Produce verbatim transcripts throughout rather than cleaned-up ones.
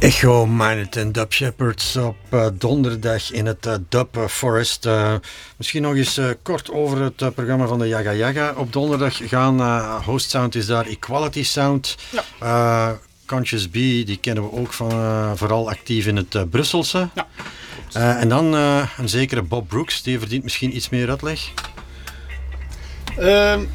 Echo, Minot en Dub Shepherds op uh, donderdag in het uh, Dub Forest. Uh, misschien nog eens uh, kort over het uh, programma van de Jaga Jaga. Op donderdag gaan, uh, host sound is daar Equality Sound. Ja. Uh, Conscious B, die kennen we ook van, uh, vooral actief in het uh, Brusselse. Ja. Uh, en dan uh, een zekere Bob Brooks, die verdient misschien iets meer uitleg. Uh, ik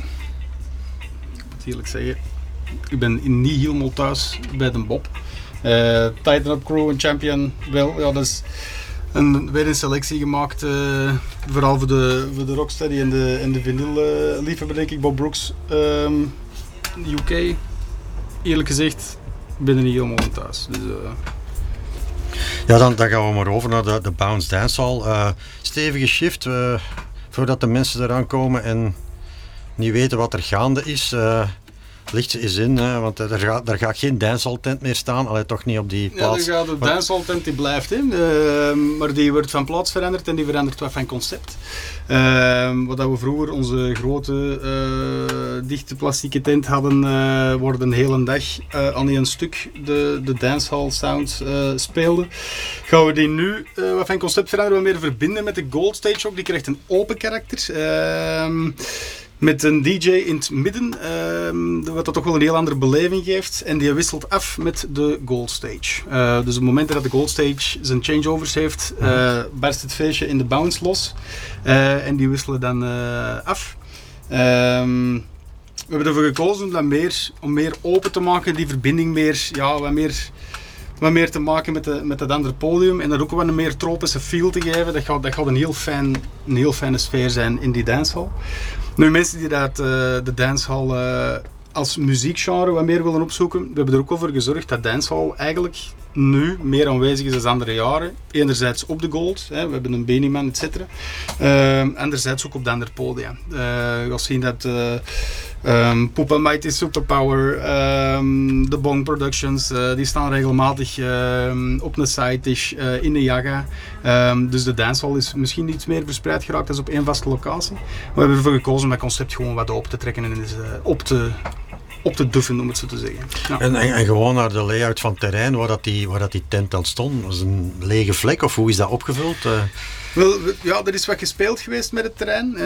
moet eerlijk zeggen, ik ben niet helemaal thuis bij de Bob. Uh, Titan Up Crew en Champion, wel, ja, dat is een, weer een selectie gemaakt, uh, vooral voor de, voor de Rocksteady en de, en de vinyl uh, liefhebber, denk ik. Bob Brooks, um, U K, eerlijk gezegd, ik ben er niet helemaal in thuis. Dus, uh... Ja, dan, dan gaan we maar over naar de, de Bounce Dancehall. Uh, stevige shift, uh, voordat de mensen eraan komen en niet weten wat er gaande is. Uh, Licht ze eens in, hè, want er gaat, er gaat geen dancehall tent meer staan, allee, toch niet op die plaats. Ja, er gaat de dancehall tent, die blijft in, uh, maar die wordt van plaats veranderd en die verandert wat van concept. Uh, wat we vroeger onze grote uh, dichte plastieke tent hadden, uh, worden een hele dag uh, aan een stuk de, de dancehall sound uh, speelde. Gaan we die nu uh, wat van concept veranderen, wat meer verbinden met de Gold Stage ook. Die krijgt een open karakter. Uh, Met een D J in het midden, uh, wat dat toch wel een heel andere beleving geeft. En die wisselt af met de Gold Stage. Uh, dus op het moment dat de Gold Stage zijn changeovers heeft, uh, barst het feestje in de bounce los. Uh, en die wisselen dan uh, af. Uh, we hebben ervoor gekozen om, dat meer, om meer open te maken, die verbinding meer, ja, wat meer... wat meer te maken met, de, met dat andere podium en dat ook wat een meer tropische feel te geven. Dat gaat, dat gaat een, heel fijn, een heel fijne sfeer zijn in die dancehall. Nu, mensen die dat, uh, de dancehall uh, als muziekgenre wat meer willen opzoeken, we hebben er ook over gezorgd dat dancehall eigenlijk nu meer aanwezig is dan andere jaren. Enerzijds op de Gold, hè, we hebben een Beenie Man, et cetera. Uh, anderzijds ook op de andere podia. Uh, je gaat zien dat... Uh, Um, Poopa Mighty Superpower, um, de Bong Productions, uh, die staan regelmatig uh, op een side dish uh, in de Jaga. Um, dus de dancehall is misschien iets meer verspreid geraakt als op één vaste locatie. We hebben ervoor gekozen om dat concept gewoon wat open te trekken en uh, op te... op te duffen, om het zo te zeggen. Ja. En, en, en gewoon naar de layout van het terrein waar, dat die, waar dat die tent dan stond. Was een lege vlek of hoe is dat opgevuld? Uh... Wel, ja, er is wat gespeeld geweest met het terrein.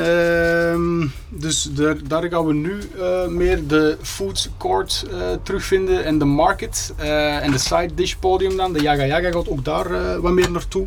Uh, dus daar, daar gaan we nu uh, meer de food court uh, terugvinden en de market uh, en de side dish podium dan. De Jaga Jaga gaat ook daar uh, wat meer naartoe.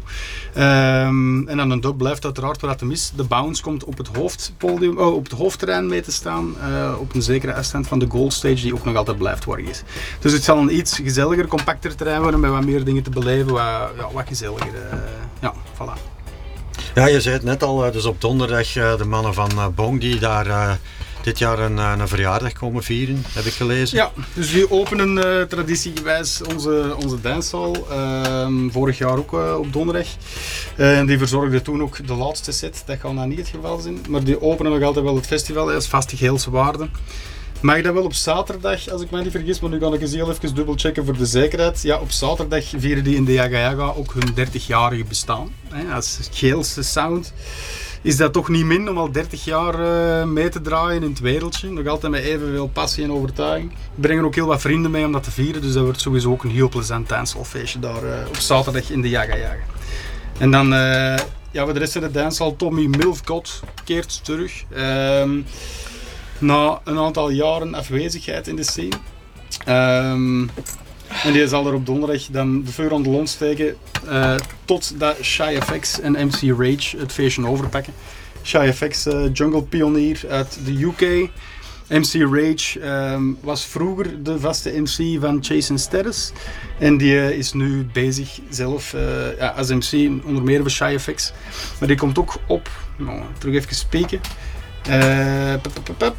Uh, en dan een dub blijft uiteraard wat hem is. De bounce komt op het hoofdpodium, oh, op het hoofdterrein mee te staan. Uh, op een zekere afstand van de Gold Stage die ook nog altijd blijft waar is. Dus het zal een iets gezelliger, compacter terrein worden met wat meer dingen te beleven, wat, ja, wat gezelliger. Uh, ja, voilà. Ja, je zei het net al, dus op donderdag uh, de mannen van uh, Bong die daar uh, dit jaar een, een verjaardag komen vieren, heb ik gelezen. Ja, dus die openen uh, traditiegewijs onze, onze dancehall, uh, vorig jaar ook uh, op donderdag. Uh, en die verzorgde toen ook de laatste set, dat gaat nou niet het geval zijn, maar die openen nog altijd wel het festival, dat is vastig Heelse Waarden. Mag ik dat wel op zaterdag, als ik mij niet vergis, maar nu ga ik eens heel even dubbelchecken voor de zekerheid. Ja, op zaterdag vieren die in de Jaga Jaga ook hun dertigjarige bestaan. He, als Geelse sound is dat toch niet min om al dertig jaar uh, mee te draaien in het wereldje. Nog altijd met evenveel passie en overtuiging. We brengen ook heel wat vrienden mee om dat te vieren, dus dat wordt sowieso ook een heel plezant dancehallfeestje daar uh, op zaterdag in de Jaga Jaga. En dan, uh, ja, voor de rest van de dancehall, Tommy Milfgott keert terug. Um, Na een aantal jaren afwezigheid in de scene. Um, en die zal er op donderdag dan de vuur aan de lont steken. Uh, totdat Shy F X en M C Rage het feestje overpakken. Shy F X, uh, jungle pionier uit de U K. M C Rage um, was vroeger de vaste M C van Chase and Status. En die uh, is nu bezig zelf uh, ja, als M C, onder meer bij Shy F X. Maar die komt ook op, nou, terug even spieken. Uh, pup, pup, pup.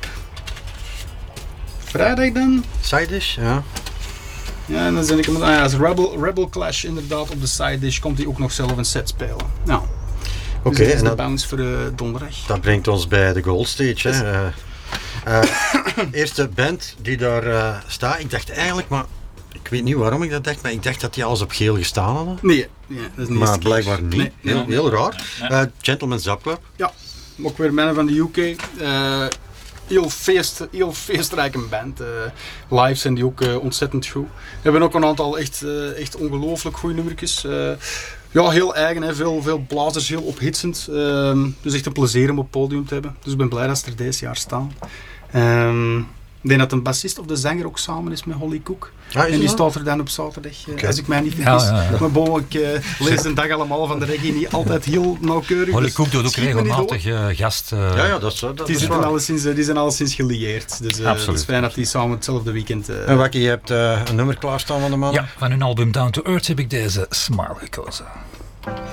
Vrijdag dan? Side dish, ja. Ja, en dan zit ik hem. Ah ja, als Rebel, Rebel Clash inderdaad op de side dish komt hij ook nog zelf een set spelen. Nou, oké. Dus dat is en de dat, bounce voor de donderdag. Dat brengt ons bij de Gold Stage. Hè. Uh, uh, eerste band die daar uh, staat, ik dacht eigenlijk, maar ik weet niet waarom ik dat dacht, maar ik dacht dat die alles op geel gestaan hadden. Nee, nee dat is niet. Maar blijkbaar niet. Nee, heel, nee, heel nee. raar. Uh, Gentleman's Zap Club. Ja, ook weer mannen van de U K. Uh, heel, feest, heel feestrijke band. Uh, live zijn die ook uh, ontzettend goed. We hebben ook een aantal echt, uh, echt ongelooflijk goede nummertjes. Uh, ja, heel eigen, hè. Veel, veel blazers, heel ophitsend. Uh, dus echt een plezier om op het podium te hebben. Dus ik ben blij dat ze er deze jaar staan. Um, Ik denk dat een bassist of de zanger ook samen is met Holly Cook. Ah, en die dat? staat er dan op zaterdag, uh, Okay. als ik mij niet vergis. Ja, ja, ja. Maar bon, ik uh, lees de dag allemaal van de reggae niet altijd heel nauwkeurig. Holly dus Cook doet ook schiet me niet regelmatig uh, gast. Uh, Ja, ja, dat is, dat die, is zitten waar. alleszins, uh, die zijn alleszins gelieerd. Dus uh, het is fijn dat die samen hetzelfde weekend... Uh, En Wakkie, je hebt uh, een nummer klaarstaan van de mannen? ja, van hun album Down to Earth heb ik deze Smile gekozen.